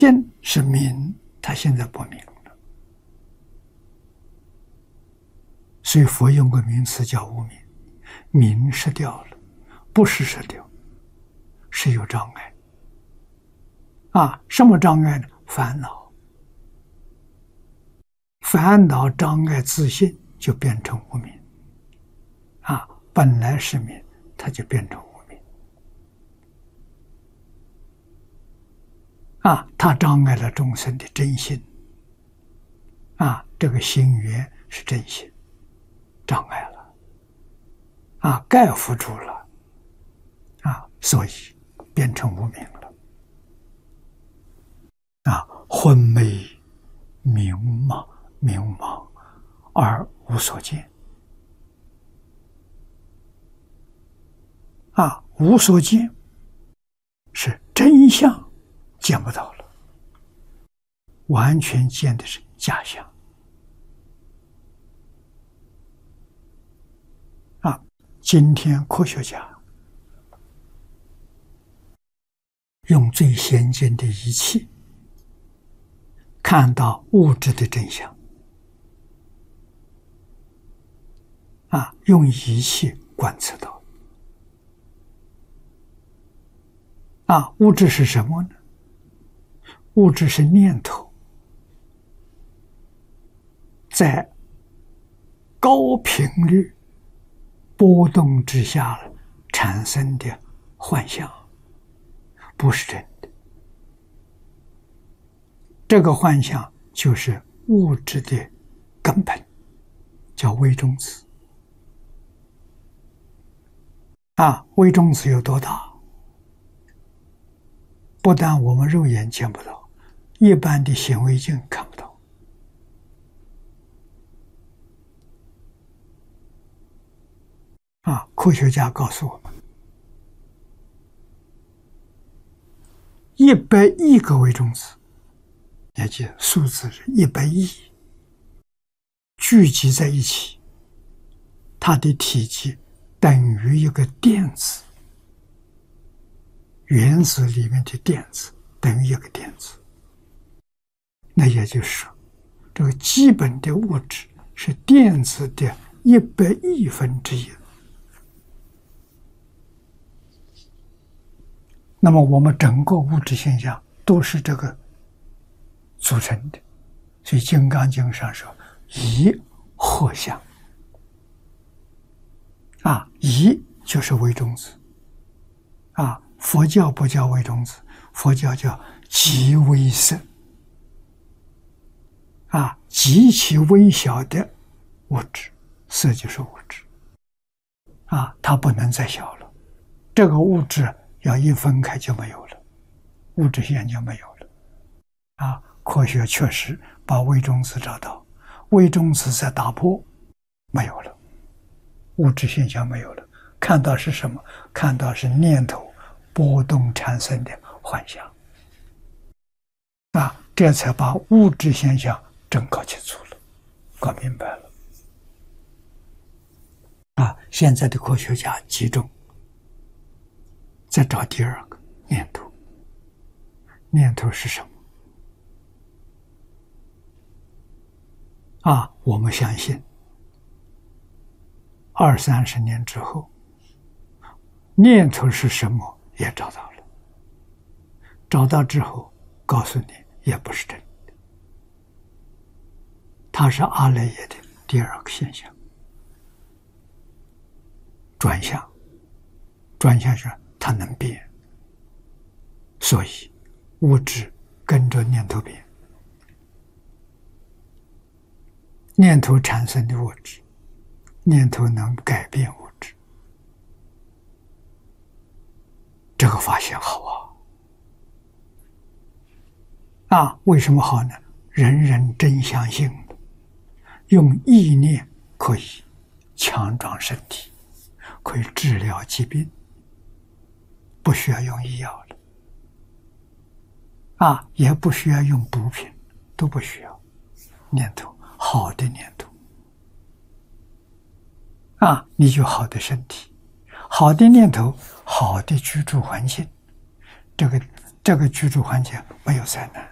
现是明，他现在不明了，所以佛用个名词叫无明，明失掉了，不是失掉，是有障碍。什么障碍呢？烦恼，烦恼障碍自信，就变成无明。本来是明，它就变成无明。它障碍了众生的真心。这个心缘是真心，障碍了。盖覆住了。所以变成无明了。昏昧迷茫而无所见。无所见是真相见不到了，完全见的是假象。今天科学家用最先进的仪器看到物质的真相。用仪器观测到。物质是什么呢？物质是念头在高频率波动之下产生的幻象，不是真的。这个幻象就是物质的根本，叫微中子。微中子有多大？不但我们肉眼见不到，一般的显微镜看不到。科学家告诉我们，100亿个微中子，也就是数字是100亿，聚集在一起，它的体积等于一个电子。原子里面的电子等于一个电子，那也就是说，这个基本的物质是电子的100亿分之一。那么我们整个物质现象都是这个组成的，所以《金刚经》上说：“一合相。”一就是微中子。佛教不叫微中子，佛教叫极微色。极其微小的物质，色就是物质。它不能再小了，这个物质要一分开就没有了，物质现象就没有了。科学确实把微中子找到，微中子在打破，没有了，物质现象没有了，看到是什么？看到是念头波动产生的幻象。这才把物质现象真搞清楚了，搞明白了。现在的科学家集中在找第二个念头。念头是什么？我们相信20-30年之后，念头是什么也找到了。找到之后告诉你也不是真的，它是阿赖耶的第二个现象，转向。转向是它能变，所以物质跟着念头变，念头产生的物质，念头能改变物质。这个发现好为什么好呢？人人真相信的，用意念可以强壮身体，可以治疗疾病，不需要用医药了，也不需要用补品，都不需要。念头，好的念头，你就好的身体，好的念头，好的居住环境，这个居住环境没有灾难。